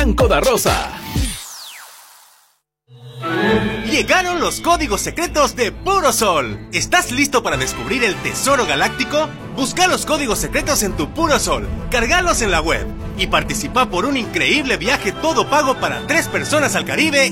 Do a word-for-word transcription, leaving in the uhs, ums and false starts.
Blanco da Rosa. Llegaron los códigos secretos de Puro Sol. ¿Estás listo para descubrir el tesoro galáctico? Busca los códigos secretos en tu Puro Sol, cargalos en la web y participa por un increíble viaje todo pago para tres personas al Caribe